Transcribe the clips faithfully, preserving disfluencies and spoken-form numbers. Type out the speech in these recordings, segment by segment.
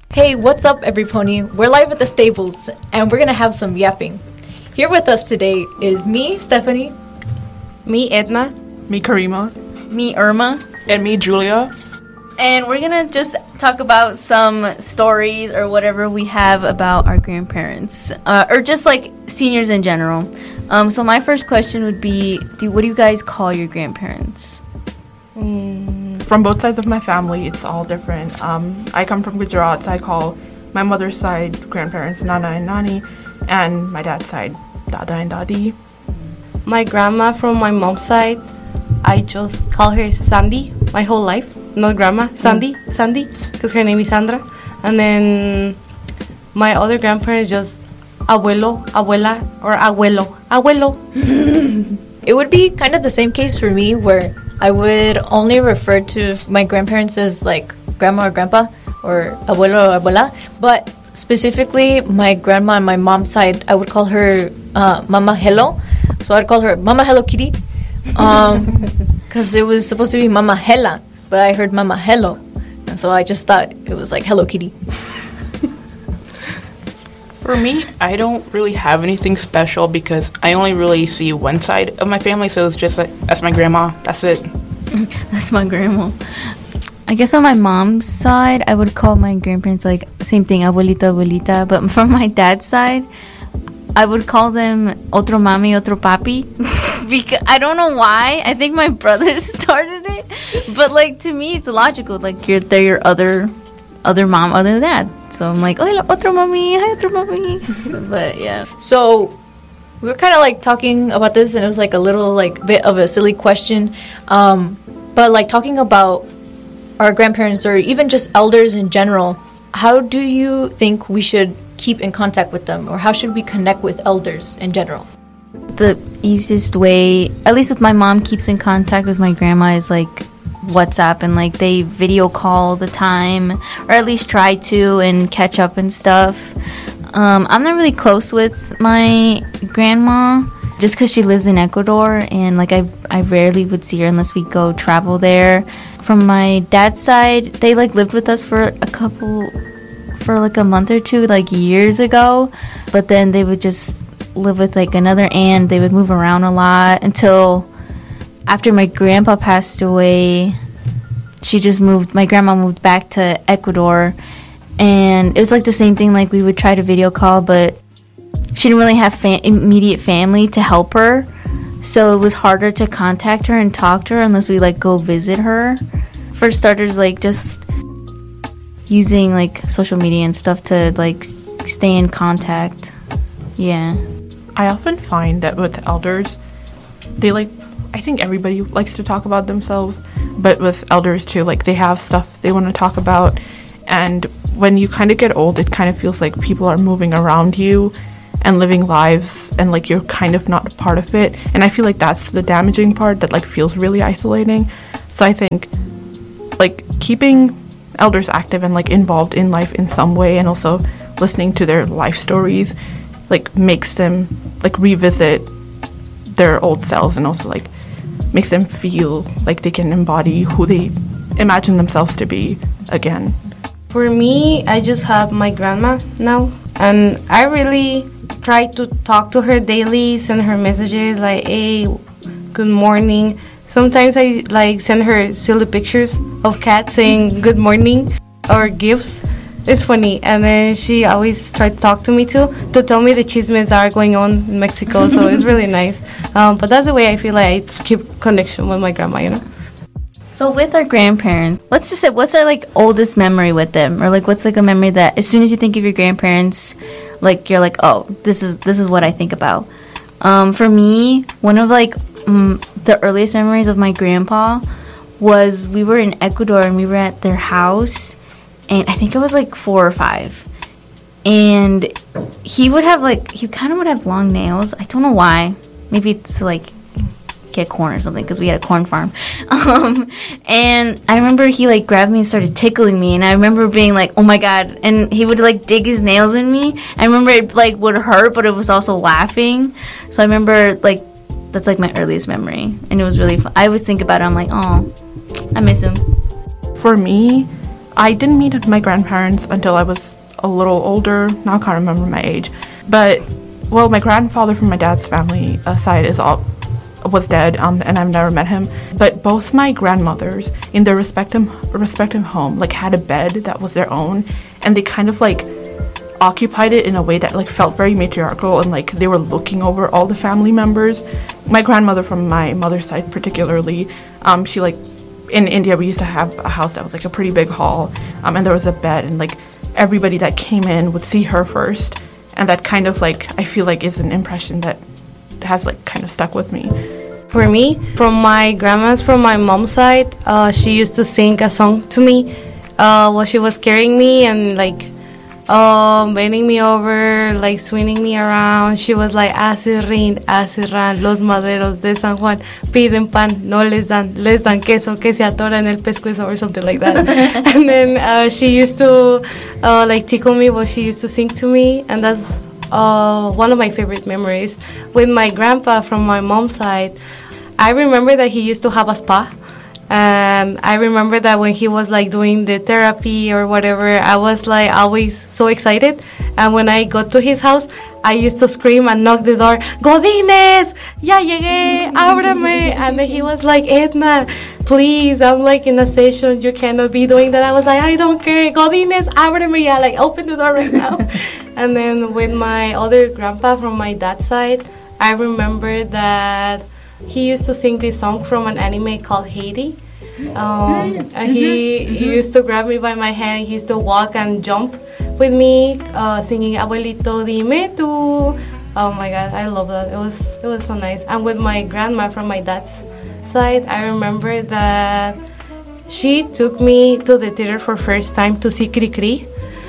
Hey, what's up, everypony? We're live at the stables, and we're gonna have some yapping. Here with us today is me, Stephanie. Me, Edna. Me, Karima. Me, Irma. And me, Julia. And we're gonna just talk about some stories or whatever we have about our grandparents, uh, or just like seniors in general. Um, so my first question would be, do what do you guys call your grandparents? Mm, from both sides of my family, it's all different. Um, I come from Gujarat, so I call my mother's side grandparents Nana and Nani, and my dad's side Dada and Dadi. My grandma from my mom's side, I just call her Sandy my whole life. No grandma, Sandy, mm. Sandy, because her name is Sandra. And then my other grandparents just abuelo, abuela, or abuelo, abuelo. It would be kind of the same case for me, where I would only refer to my grandparents as like grandma or grandpa, or abuelo or abuela. But specifically, my grandma on my mom's side, I would call her uh, Mama Hello. So I'd call her Mama Hello Kitty, um, because it was supposed to be Mama Hela. But I heard Mama Hello, and so I just thought it was like Hello Kitty. For me, I don't really have anything special because I only really see one side of my family, so it's just like, that's my grandma, that's it. That's my grandma. I guess on my mom's side, I would call my grandparents like same thing, abuelita, abuelita. But from my dad's side, I would call them otro mami, otro papi. Because I don't know why. I think my brother started it. But like to me, it's logical. Like you're they're your other other mom, other dad. So I'm like, oh, otro mami, hi, otro mami. But yeah. So we were kind of like talking about this, and it was like a little like bit of a silly question. Um, but like talking about our grandparents or even just elders in general, how do you think we should keep in contact with them, or how should we connect with elders in general? The easiest way, at least with my mom, keeps in contact with my grandma is like WhatsApp, and like they video call all the time, or at least try to, and catch up and stuff. Um, I'm not really close with my grandma just because she lives in Ecuador, and like I, I rarely would see her unless we go travel there. From my dad's side, they like lived with us for a couple for like a month or two, like years ago, but then they would just live with like another aunt. They would move around a lot until after my grandpa passed away. She just moved, my grandma moved back to Ecuador, and it was like the same thing, like we would try to video call, but she didn't really have fa- immediate family to help her, so it was harder to contact her and talk to her unless we like go visit her. For starters, like just using like social media and stuff to like s- stay in contact. Yeah. I often find that with elders, they like, I think everybody likes to talk about themselves, but with elders too, like they have stuff they want to talk about. And when you kind of get old, it kind of feels like people are moving around you and living lives, and like you're kind of not a part of it. And I feel like that's the damaging part that like feels really isolating. So I think like keeping elders active and like involved in life in some way, and also listening to their life stories, like makes them like revisit their old selves, and also like makes them feel like they can embody who they imagine themselves to be again. For me, I just have my grandma now, and I really try to talk to her daily, send her messages like, hey, good morning. Sometimes I like send her silly pictures of cats saying good morning or gifts. It's funny. And then she always tried to talk to me too, to tell me the chismes that are going on in Mexico. So it's really nice. Um, but that's the way I feel like I keep connection with my grandma, you know. So with our grandparents, let's just say, what's our like oldest memory with them, or like what's like a memory that as soon as you think of your grandparents, like you're like, oh, this is this is what I think about. Um, for me, one of like um, the earliest memories of my grandpa was we were in Ecuador and we were at their house, and I think it was like four or five, and he would have like he kind of would have long nails. I don't know why. Maybe it's like get corn or something, because we had a corn farm. Um, and I remember he like grabbed me and started tickling me, and I remember being like, oh my god, and he would like dig his nails in me. I remember it like would hurt, but it was also laughing. So I remember like that's like my earliest memory, and it was really fun. I always think about it, I'm like, oh, I miss him. For me, I didn't meet my grandparents until I was a little older. Now I can't remember my age. But, well, my grandfather from my dad's family uh, side is all was dead, um, and I've never met him. But both my grandmothers, in their respective respective home, like had a bed that was their own, and they kind of like occupied it in a way that like felt very matriarchal, and like they were looking over all the family members. My grandmother from my mother's side particularly, um, she like in India we used to have a house that was like a pretty big hall, um, and there was a bed, and like everybody that came in would see her first, and that kind of like I feel like is an impression that has like kind of stuck with me. For me, from my grandma's, from my mom's side, uh, she used to sing a song to me uh, while she was carrying me and like um, bending me over, like swinging me around. She was like, hace rin, hace ran, los maderos de San Juan piden pan, no les dan, les dan queso que se atora en el pescuezo or something like that. And then uh, she used to uh, like tickle me while she used to sing to me, and that's Uh, one of my favorite memories. With my grandpa from my mom's side, I remember that he used to have a spa, and I remember that when he was like doing the therapy or whatever, I was like always so excited, and when I got to his house, I used to scream and knock the door, Godines, ya llegué, ábreme, and then he was like, Edna, please, I'm like in a session, you cannot be doing that. I was like, I don't care, Godines, ábreme, ya, like open the door right now. And then with my other grandpa from my dad's side, I remember that he used to sing this song from an anime called Heidi. Um, and he, he used to grab me by my hand. He used to walk and jump with me, uh, singing Abuelito dime tú. Oh my God, I love that. It was it was so nice. And with my grandma from my dad's side, I remember that she took me to the theater for first time to see Cri Cri,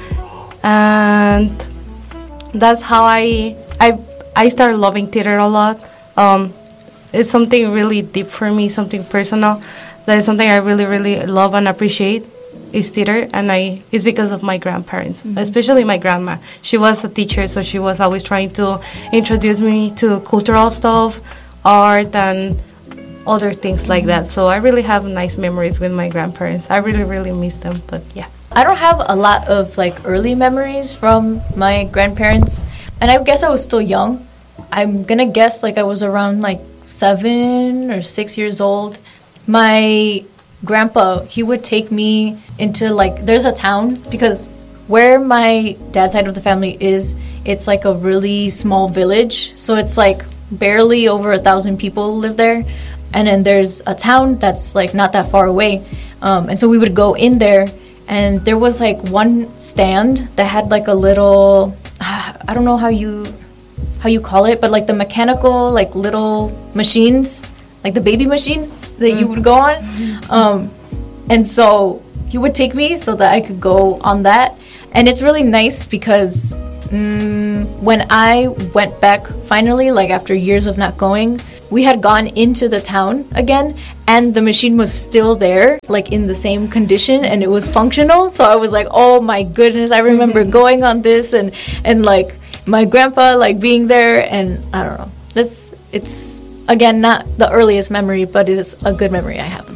and that's how I I I started loving theater a lot. Um, it's something really deep for me, something personal. That is something I really, really love and appreciate is theater, and I it's because of my grandparents, mm-hmm. especially my grandma. She was a teacher, so she was always trying to introduce me to cultural stuff, art, and other things like that. So I really have nice memories with my grandparents. I really, really miss them, but yeah. I don't have a lot of like early memories from my grandparents, and I guess I was still young. I'm gonna guess like I was around like seven or six years old. My grandpa, he would take me into like, there's a town, because where my dad's side of the family is, it's like a really small village, so it's like barely over a thousand people live there, and then there's a town that's like not that far away, um, and so we would go in there. And there was like one stand that had like a little, I don't know how you how you call it, but like the mechanical like little machines, like the baby machines that mm. you would go on. Um, and so he would take me so that I could go on that. And it's really nice because mm, when I went back finally, like after years of not going, we had gone into the town again, and the machine was still there, like in the same condition, and it was functional. So I was like, oh my goodness, I remember going on this, and, and like my grandpa like being there, and I don't know. This it's again not the earliest memory, but it is a good memory I have.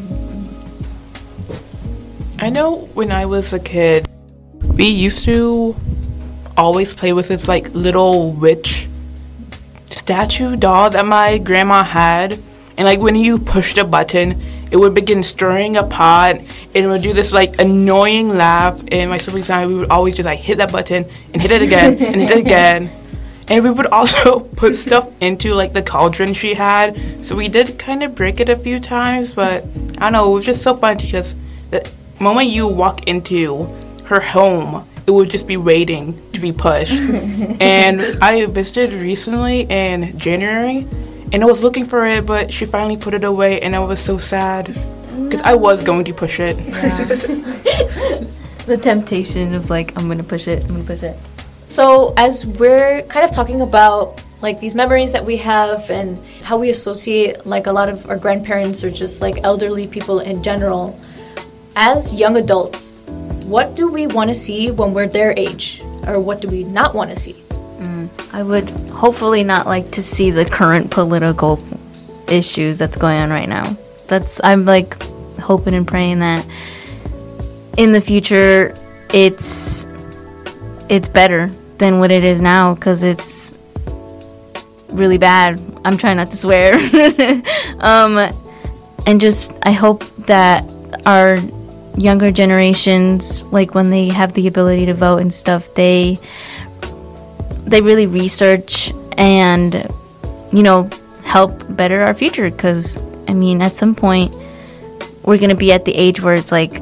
I know when I was a kid, we used to always play with this like little witch statue doll that my grandma had, and like when you pushed a button, it would begin stirring a pot, and it would do this like annoying laugh, and my siblings and I, we would always just like hit that button and hit it again and hit it again. And we would also put stuff into like the cauldron she had, so we did kind of break it a few times, but I don't know, it was just so fun because the moment you walk into her home, it would just be waiting to be pushed. And I visited recently in January, and I was looking for it, but she finally put it away, and I was so sad because I was going to push it. Yeah. The temptation of like, I'm gonna push it, I'm gonna push it. So as we're kind of talking about like these memories that we have and how we associate like a lot of our grandparents or just like elderly people in general, as young adults, what do we want to see when we're their age? Or what do we not want to see? Mm, I would hopefully not like to see the current political issues that's going on right now. That's I'm like hoping and praying that in the future it's it's better than what it is now, because it's really bad. I'm trying not to swear. um, and just, I hope that our younger generations, like when they have the ability to vote and stuff, they they really research and, you know, help better our future. Because, I mean, at some point, we're going to be at the age where it's like,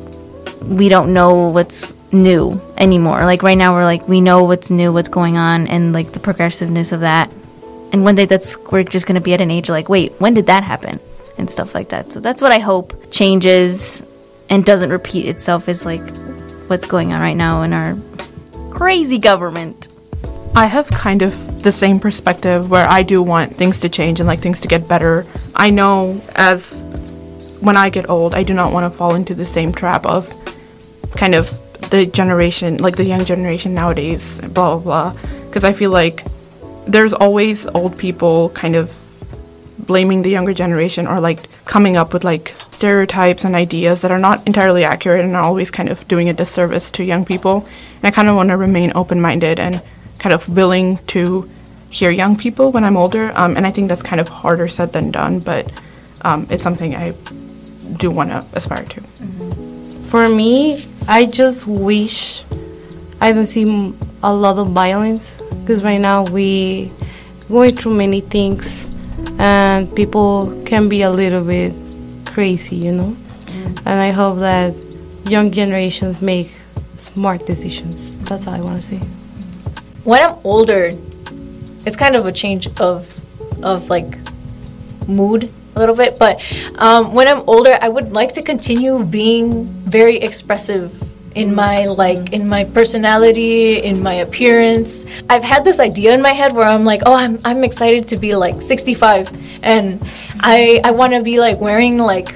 we don't know what's new anymore. Like right now, we're like, we know what's new, what's going on, and like the progressiveness of that. And one day that's, we're just going to be at an age like, wait, when did that happen? And stuff like that. So that's what I hope changes and doesn't repeat itself, is like what's going on right now in our crazy government. I have kind of the same perspective where I do want things to change and like things to get better. I know as when I get old, I do not want to fall into the same trap of kind of the generation, like the young generation nowadays, blah, blah, blah. Because I feel like there's always old people kind of blaming the younger generation, or like coming up with like stereotypes and ideas that are not entirely accurate and are always kind of doing a disservice to young people. And I kind of want to remain open-minded and kind of willing to hear young people when I'm older. Um, and I think that's kind of harder said than done, but um, it's something I do want to aspire to. Mm-hmm. For me, I just wish I don't see m- a lot of violence, because right now we going through many things and people can be a little bit crazy, you know. Mm. And I hope that young generations make smart decisions. That's all I want to say. When I'm older, it's kind of a change of of like mood a little bit, but um, when I'm older, I would like to continue being very expressive in my like in my personality, in my appearance. I've had this idea in my head where I'm like, oh, I'm I'm excited to be like sixty-five, and I I want to be like wearing like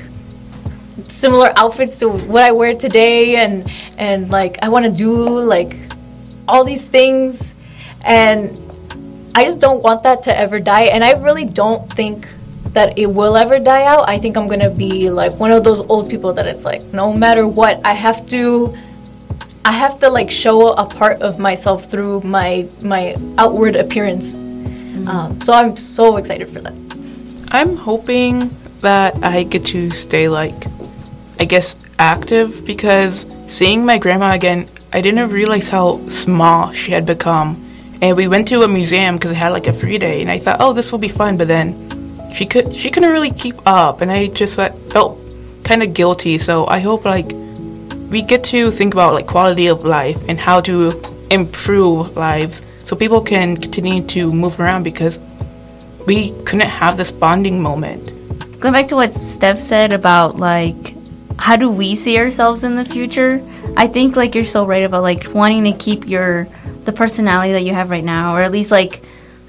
similar outfits to what I wear today, and and like I want to do like all these things, and I just don't want that to ever die. And I really don't think that it will ever die out. I think I'm gonna be like one of those old people that it's like, no matter what, I have to I have to like show a part of myself through my my outward appearance. Mm-hmm. Um, so I'm so excited for that. I'm hoping that I get to stay like, I guess, active, because seeing my grandma again, I didn't realize how small she had become. And we went to a museum because it had like a free day, and I thought, oh, this will be fun. But then she could she couldn't really keep up, and I just like, felt kind of guilty. So I hope like we get to think about like quality of life and how to improve lives so people can continue to move around, because we couldn't have this bonding moment. Going back to what Steph said about like how do we see ourselves in the future, I think like you're so right about like wanting to keep your the personality that you have right now, or at least like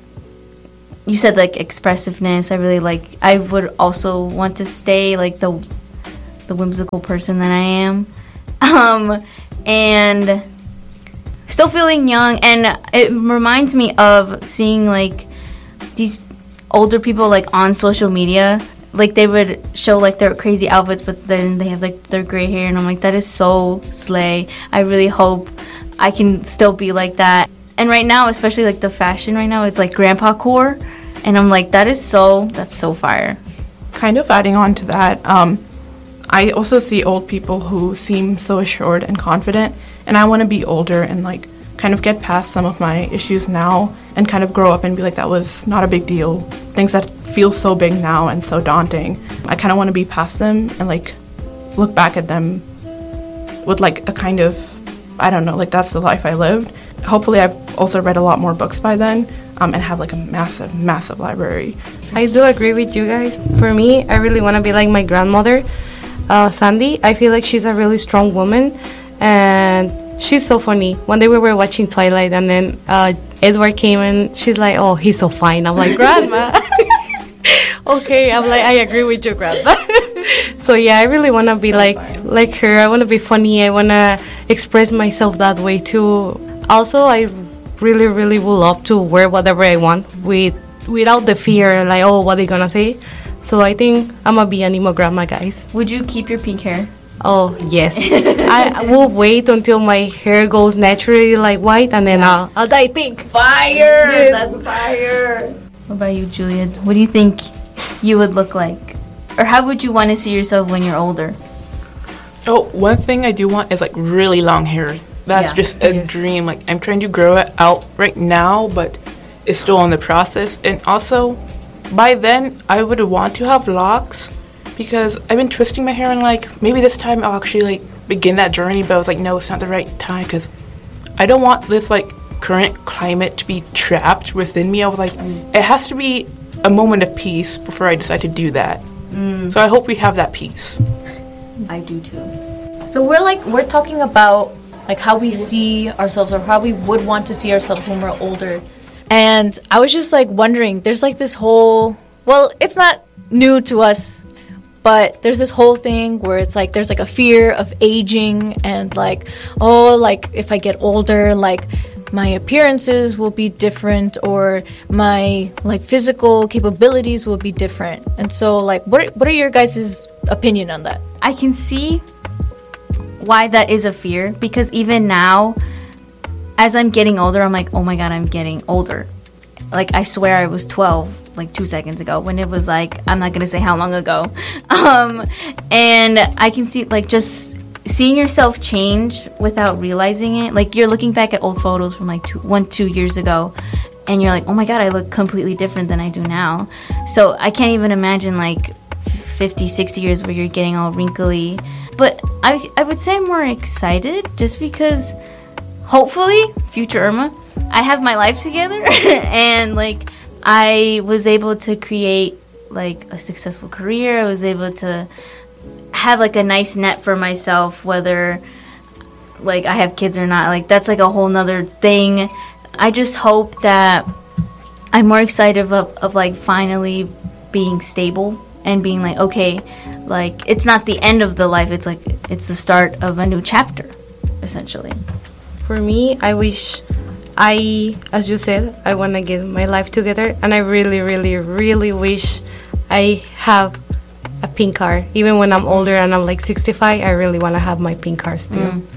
you said, like expressiveness. I really like I would also want to stay like the the whimsical person that I am. Um, and still feeling young, and it reminds me of seeing like these older people like on social media, like they would show like their crazy outfits, but then they have like their gray hair, and I'm like, that is so slay. I really hope I can still be like that. And right now, especially like the fashion right now is like grandpa core, and I'm like, that is so that's so fire. Kind of adding on to that, um I also see old people who seem so assured and confident, and I want to be older and like kind of get past some of my issues now and kind of grow up and be like, that was not a big deal. Things that feel so big now and so daunting, I kind of want to be past them and like look back at them with like a kind of, I don't know, like that's the life I lived. Hopefully I've also read a lot more books by then, um, and have like a massive, massive library. I do agree with you guys. For me, I really want to be like my grandmother. Uh, Sandy, I feel like she's a really strong woman, and she's so funny. One day we were watching Twilight, and then uh, Edward came, and she's like, oh, he's so fine. I'm like, grandma. Okay, I'm like, I agree with you, grandma. So yeah, I really want to be so like fine. like her. I want to be funny. I want to express myself that way too. Also, I really, really would love to wear whatever I want with without the fear, like, oh, what are they gonna say? So I think I'm gonna be an emo grandma, guys. Would you keep your pink hair? Oh yes, I, I will wait until my hair goes naturally like white, and then I'll I'll dye pink. Fire! Yes. That's fire. What about you, Julia? What do you think you would look like? Or how would you want to see yourself when you're older? Oh, one thing I do want is like really long hair. That's Yeah. just a Yes. dream. Like I'm trying to grow it out right now, but it's still in the process. And also, by then I would want to have locks because I've been twisting my hair and like maybe this time I'll actually like begin that journey. But I was like, no, it's not the right time because I don't want this like current climate to be trapped within me. I was like, it has to be a moment of peace before I decide to do that. So I hope we have that peace. I do too. So we're like we're talking about like how we see ourselves or how we would want to see ourselves when we're older. And I was just like wondering, there's like this whole, well, it's not new to us, but there's this whole thing where it's like there's like a fear of aging and like, oh, like if I get older, like my appearances will be different or my like physical capabilities will be different. And so like what what are your guys' opinion on that? I can see why that is a fear because even now, as I'm getting older, I'm like, oh my god, I'm getting older. Like I swear I was twelve like two seconds ago when it was like, I'm not gonna say how long ago. Um, and I can see like just seeing yourself change without realizing it. Like you're looking back at old photos from like two, one, two years ago, and you're like, oh my god, I look completely different than I do now. So I can't even imagine like fifty, sixty years where you're getting all wrinkly. But I, I would say I'm more excited just because hopefully, future Irma, I have my life together and like I was able to create like a successful career. I was able to have like a nice net for myself, whether like I have kids or not. Like that's like a whole nother thing. I just hope that I'm more excited of, of like finally being stable and being like, okay, like it's not the end of the life, it's like it's the start of a new chapter essentially. For me, I wish I, as you said, I want to get my life together, and I really, really, really wish I have a pink car. Even when I'm older and I'm like sixty-five, I really want to have my pink car still. Mm.